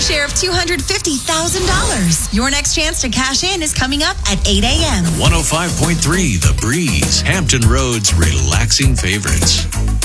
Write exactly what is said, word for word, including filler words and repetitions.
share of two hundred fifty thousand dollars. Your next chance to cash in is coming up at eight a.m. one oh five point three The Breeze, Hampton Road's relaxing favorites.